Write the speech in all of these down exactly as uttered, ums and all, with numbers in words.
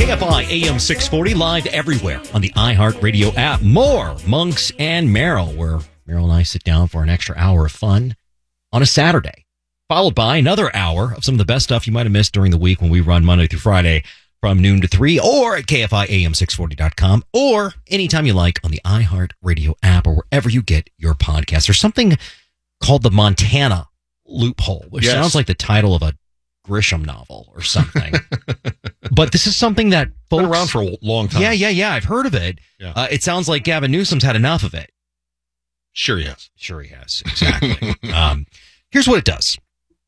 K F I A M six forty, live everywhere on the iHeartRadio app. More Monks and Merrill, where Merrill and I sit down for an extra hour of fun on a Saturday, followed by another hour of some of the best stuff you might have missed during the week when we run Monday through Friday from noon to three, or at K F I A M six forty dot com, or anytime you like on the iHeartRadio app or wherever you get your podcasts. There's something called the Montana Loophole, which yes. sounds like the title of a Grisham novel or something. But this is something that folks... Been around for a long time. Yeah, yeah, yeah. I've heard of it. Yeah. Uh, it sounds like Gavin Newsom's had enough of it. Sure he has. Sure he has. Exactly. um, here's what it does.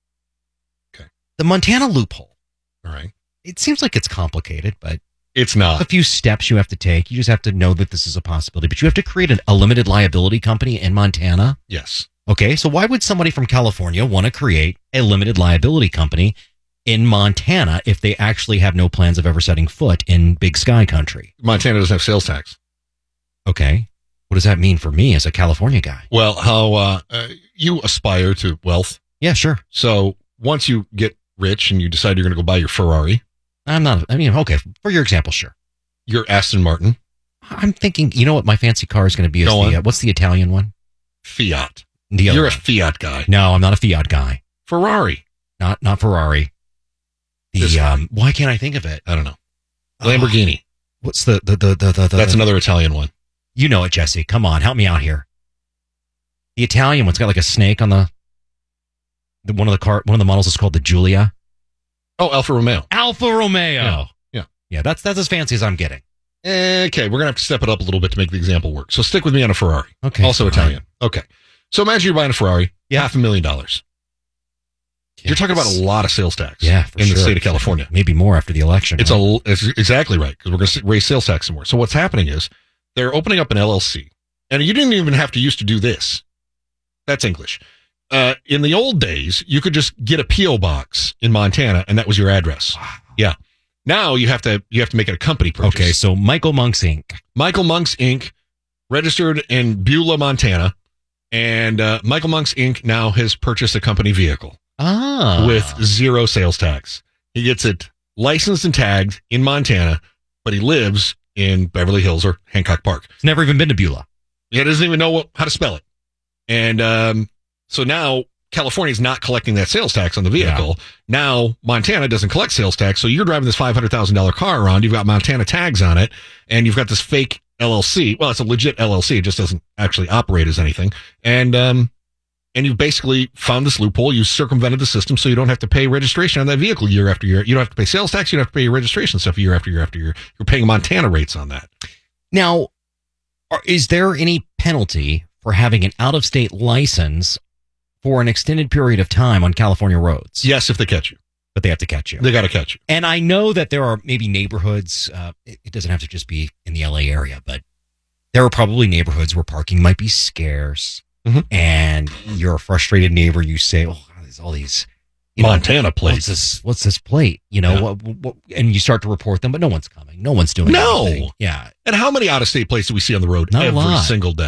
Okay. The Montana Loophole. All right. It seems like it's complicated, but... It's not. A few steps you have to take. You just have to know that this is a possibility. But you have to create an, a limited liability company in Montana. Yes. Okay, so why would somebody from California want to create a limited liability company in Montana if they actually have no plans of ever setting foot in Big Sky country? Montana doesn't have sales tax. Okay. What does that mean for me as a California guy? Well, how uh, uh, you aspire to wealth. Yeah, sure. So once you get rich and you decide you're going to go buy your Ferrari. I'm not, I mean, okay, for your example, sure. Your Aston Martin. I'm thinking, you know what my fancy car is going to be? Is Go the, on. uh, what's the Italian one? Fiat. The other You're a one. Fiat guy. No, I'm not a Fiat guy. Ferrari. Not not Ferrari. The This um, why can't I think of it? I don't know. Lamborghini. Oh, what's the the the the, the That's the, another Italian one. You know it, Jesse. Come on, help me out here. The Italian one's got like a snake on the, the one of the car. One of the models is called the Giulia. Oh, Alfa Romeo. Alfa Romeo. Yeah. Yeah. Yeah, that's that's as fancy as I'm getting. Okay, we're going to have to step it up a little bit to make the example work. So stick with me on a Ferrari. Okay. Also fine. Italian. Okay. So imagine you're buying a Ferrari, Yeah. half a million dollars. You're talking about a lot of sales tax Yeah, for in sure. the state of California. Maybe more after the election. It's right? a it's exactly right, because we're going to raise sales tax some more. So what's happening is they're opening up an L L C, and you didn't even have to used to do this. That's English. Uh, in the old days, you could just get a P O box in Montana, and that was your address. Yeah. Now you have to you have to make it a company purchase. Okay, so Michael Monks Incorporated. Michael Monks Incorporated, registered in Beulah, Montana, and uh, Michael Monks Incorporated now has purchased a company vehicle. Ah. With zero sales tax. He gets it licensed and tagged in Montana, but he lives in Beverly Hills or Hancock Park. He's never even been to Beulah. He doesn't even know what, how to spell it. And um, so now California's not collecting that sales tax on the vehicle. Yeah. Now Montana doesn't collect sales tax. So you're driving this five hundred thousand dollars car around. You've got Montana tags on it, and you've got this fake L L C. Well, it's a legit L L C. It just doesn't actually operate as anything. And, um, And you've basically found this loophole. You circumvented the system so you don't have to pay registration on that vehicle year after year. You don't have to pay sales tax. You don't have to pay your registration stuff year after year after year. You're paying Montana rates on that. Now, are, is there any penalty for having an out-of-state license for an extended period of time on California roads? Yes, if they catch you. But they have to catch you. They got to catch you. And I know that there are maybe neighborhoods, uh, it, it doesn't have to just be in the L A area, but there are probably neighborhoods where parking might be scarce. Mm-hmm. And you're a frustrated neighbor. You say, "Oh, there's all these you know, Montana plates. What's this? What's this plate? You know, Yeah. what, what, and you start to report them, but no one's coming. No one's doing No. anything. Yeah. And how many out-of-state plates do we see on the road Not a every lot. single day?